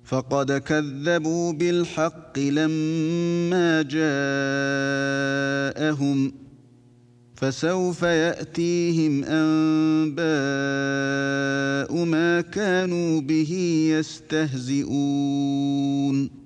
فقد كذبوا بالحق لما جاءهم فسوف يأتيهم أنباء ما كانوا به يستهزئون